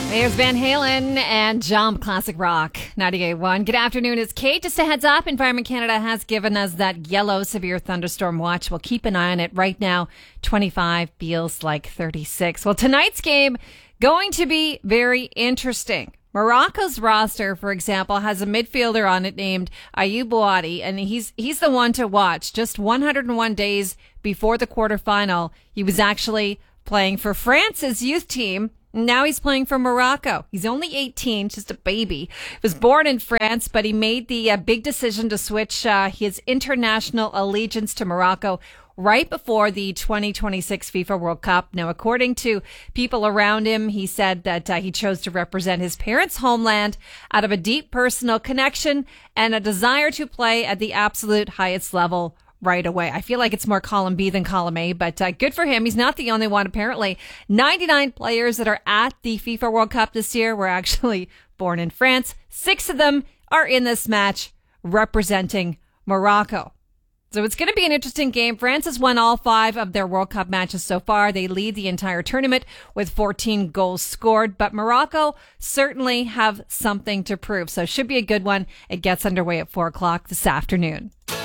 There's Van Halen and Jump, classic rock, 98.1. Good afternoon, it's Kate. Just a heads up, Environment Canada has given us that yellow severe thunderstorm watch. We'll keep an eye on it. Right now, 25 feels like 36. Well, tonight's game going to be very interesting. Morocco's roster, for example, has a midfielder on it named Ayoub Boadi, and he's the one to watch. Just 101 days before the quarterfinal, he was actually playing for France's youth team. Now he's playing for Morocco. He's only 18, just a baby. He was born in France, but he made the big decision to switch his international allegiance to Morocco right before the 2026 FIFA World Cup. Now, according to people around him, he said that he chose to represent his parents' homeland out of a deep personal connection and a desire to play at the absolute highest level right away. I feel like it's more column B than column A, but good for him. He's not the only one, apparently. 99 players that are at the FIFA World Cup this year were actually born in France. 6 of them are in this match representing Morocco. So it's going to be an interesting game. France has won all 5 of their World Cup matches so far. They lead the entire tournament with 14 goals scored, but Morocco certainly have something to prove. So it should be a good one. It gets underway at 4 o'clock this afternoon.